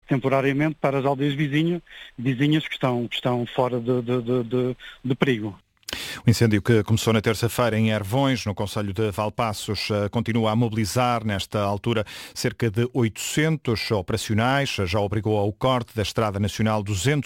temporariamente para as aldeias vizinhas que estão fora de perigo. O incêndio que começou na terça-feira em Ervões, no concelho de Valpaços, continua a mobilizar, nesta altura, cerca de 800 operacionais. Já obrigou ao corte da Estrada Nacional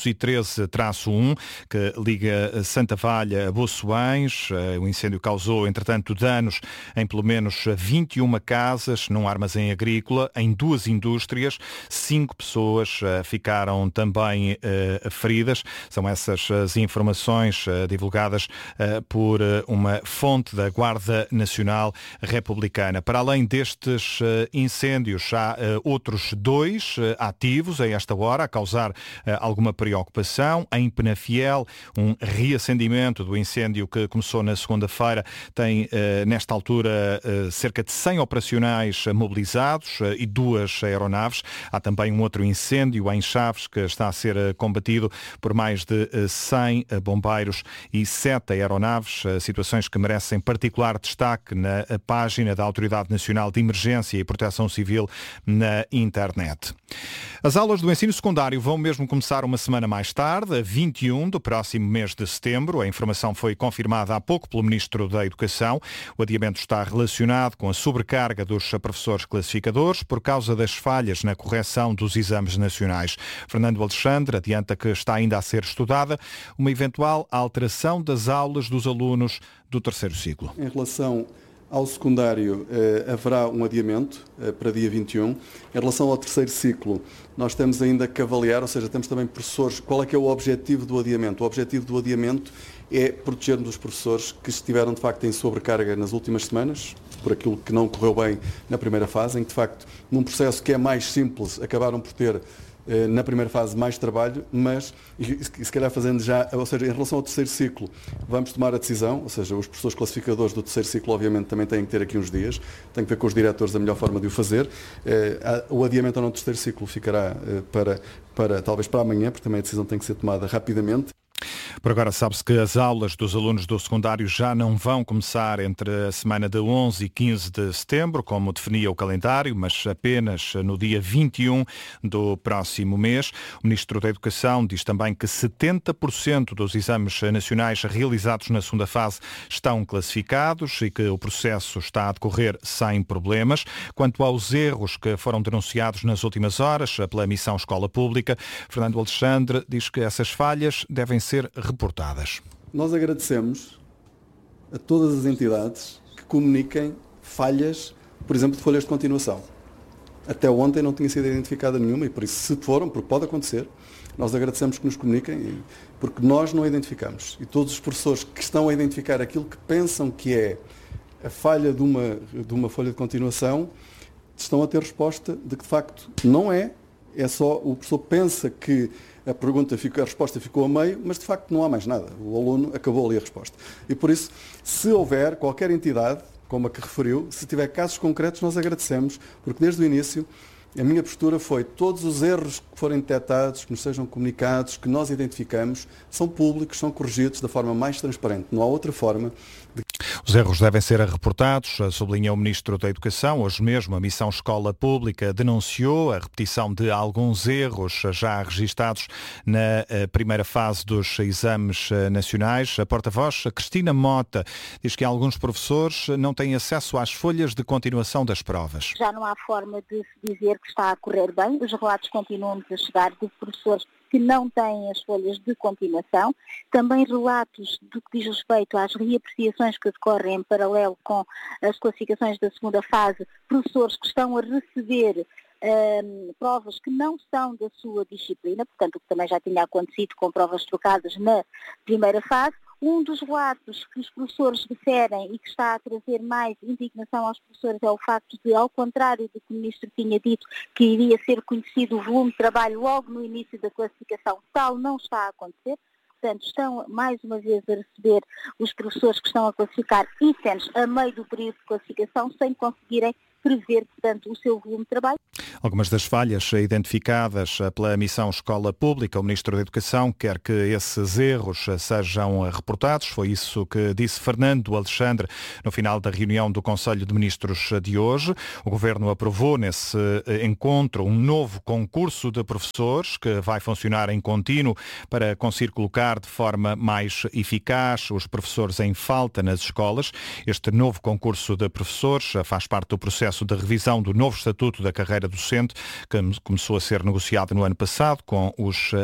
213-1, que liga Santa Valha a Boçoães. O incêndio causou, entretanto, danos em pelo menos 21 casas, num armazém agrícola, em 2 indústrias. 5 pessoas ficaram também feridas. São essas as informações divulgadas por uma fonte da Guarda Nacional Republicana. Para além destes incêndios, há outros 2 ativos a esta hora, a causar alguma preocupação. Em Penafiel, um reacendimento do incêndio que começou na segunda-feira tem, nesta altura, cerca de 100 operacionais mobilizados e 2 aeronaves. Há também um outro incêndio em Chaves que está a ser combatido por mais de 100 bombeiros e 7 aeronaves, situações que merecem particular destaque na página da Autoridade Nacional de Emergência e Proteção Civil na internet. As aulas do ensino secundário vão mesmo começar uma semana mais tarde, a 21 do próximo mês de setembro. A informação foi confirmada há pouco pelo Ministro da Educação. O adiamento está relacionado com a sobrecarga dos professores classificadores por causa das falhas na correção dos exames nacionais. Fernando Alexandre adianta que está ainda a ser estudada uma eventual alteração das aulas dos alunos do terceiro ciclo. Em relação ao secundário, haverá um adiamento para dia 21. Em relação ao terceiro ciclo, nós temos ainda que avaliar, ou seja, temos também professores, qual é que é o objetivo do adiamento? O objetivo do adiamento é protegermos os professores que estiveram, de facto, em sobrecarga nas últimas semanas, por aquilo que não correu bem na primeira fase, em que, de facto, num processo que é mais simples, acabaram por ter na primeira fase mais trabalho, mas se calhar fazendo já, ou seja, em relação ao terceiro ciclo, vamos tomar a decisão, ou seja, os professores classificadores do terceiro ciclo obviamente também têm que ter aqui uns dias, tem que ver com os diretores a melhor forma de o fazer. O adiamento ou não do terceiro ciclo ficará talvez para amanhã, porque também a decisão tem que ser tomada rapidamente. Por agora sabe-se que as aulas dos alunos do secundário já não vão começar entre a semana de 11 e 15 de setembro, como definia o calendário, mas apenas no dia 21 do próximo mês. O Ministro da Educação diz também que 70% dos exames nacionais realizados na segunda fase estão classificados e que o processo está a decorrer sem problemas. Quanto aos erros que foram denunciados nas últimas horas pela Missão Escola Pública, Fernando Alexandre diz que essas falhas devem ser reportadas. Nós agradecemos a todas as entidades que comuniquem falhas, por exemplo, de folhas de continuação. Até ontem não tinha sido identificada nenhuma e por isso, se foram, porque pode acontecer, nós agradecemos que nos comuniquem, porque nós não a identificamos. E todos os professores que estão a identificar aquilo que pensam que é a falha de uma folha de continuação, estão a ter resposta de que, de facto, não é só o professor pensa que a resposta ficou a meio, mas de facto não há mais nada. O aluno acabou ali a resposta. E por isso, se houver qualquer entidade, como a que referiu, se tiver casos concretos, nós agradecemos, porque desde o início a minha postura foi todos os erros que forem detectados, que nos sejam comunicados, que nós identificamos, são públicos, são corrigidos da forma mais transparente. Não há outra forma de... Os erros devem ser reportados, sublinha o Ministro da Educação. Hoje mesmo a Missão Escola Pública denunciou a repetição de alguns erros já registados na primeira fase dos exames nacionais. A porta-voz, Cristina Mota, diz que alguns professores não têm acesso às folhas de continuação das provas. Já não há forma de se dizer que está a correr bem. Os relatos continuam a chegar de professores que não têm as folhas de continuação. Também relatos do que diz respeito às reapreciações que decorrem em paralelo com as classificações da segunda fase, professores que estão a receber provas que não são da sua disciplina, portanto, o que também já tinha acontecido com provas trocadas na primeira fase. Um dos relatos que os professores referem e que está a trazer mais indignação aos professores é o facto de, ao contrário do que o Ministro tinha dito, que iria ser conhecido o volume de trabalho logo no início da classificação, tal não está a acontecer. Portanto, estão mais uma vez a receber os professores que estão a classificar itens a meio do período de classificação sem conseguirem prever, portanto, o seu volume de trabalho. Algumas das falhas identificadas pela missão Escola Pública, o Ministro da Educação quer que esses erros sejam reportados. Foi isso que disse Fernando Alexandre no final da reunião do Conselho de Ministros de hoje. O Governo aprovou nesse encontro um novo concurso de professores que vai funcionar em contínuo para conseguir colocar de forma mais eficaz os professores em falta nas escolas. Este novo concurso de professores faz parte do processo de revisão do novo Estatuto da Carreira Docente, que começou a ser negociado no ano passado com os